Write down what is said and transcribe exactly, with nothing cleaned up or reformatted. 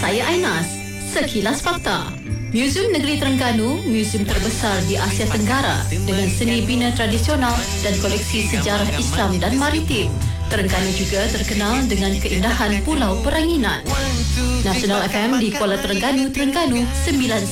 Saya Ainas. Sekilas Fakta. Muzium Negeri Terengganu, muzium terbesar di Asia Tenggara dengan seni bina tradisional dan koleksi sejarah Islam dan maritim. Terengganu juga terkenal dengan keindahan Pulau Peranginan. Nasional F M di Kuala Terengganu, Terengganu sembilan